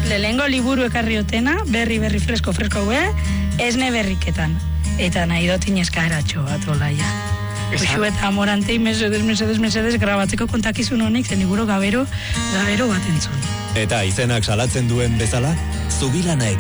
lehengo liburu ekarriotena, berri fresko esne berriketan. Eta nahi dotin eskaeratxo bat olaia. Uxu eta amorantei mesedes grabatzeko kontakizun honik, zen liburu gabero bat entzun. Eta izenak salatzen duen bezala, Zubilana